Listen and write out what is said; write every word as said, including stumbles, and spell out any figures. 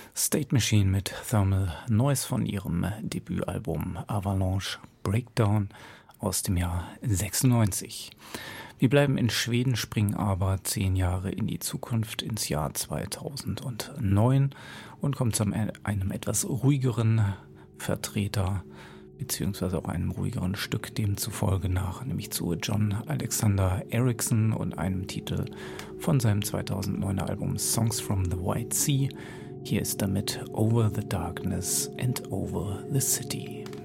State Machine mit Thermal Noise von ihrem Debütalbum Avalanche Breakdown aus dem Jahr sechsundneunzig. Wir bleiben in Schweden, springen aber zehn Jahre in die Zukunft, ins Jahr zweitausendneun und kommen zu einem etwas ruhigeren Vertreter beziehungsweise auch einem ruhigeren Stück demzufolge nach, nämlich zu John Alexander Eriksson und einem Titel von seinem zweitausenddeuner Album Songs from the White Sea. Hier ist damit Over the Darkness and Over the City.